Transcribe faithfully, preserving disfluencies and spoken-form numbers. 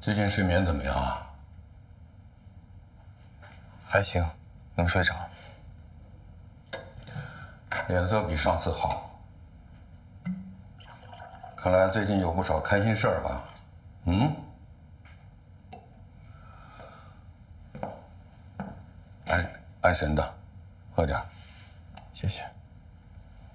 最近睡眠怎么样啊？ 还行，能睡着。 脸色比上次好，看来最近有不少开心事儿吧？嗯？安安神的，喝点。 谢谢。